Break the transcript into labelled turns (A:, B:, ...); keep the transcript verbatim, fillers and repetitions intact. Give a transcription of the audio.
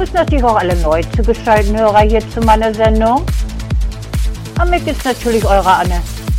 A: Grüßen natürlich auch alle neu zugeschalteten Hörer hier zu meiner Sendung. Am Mic ist natürlich eure Anne.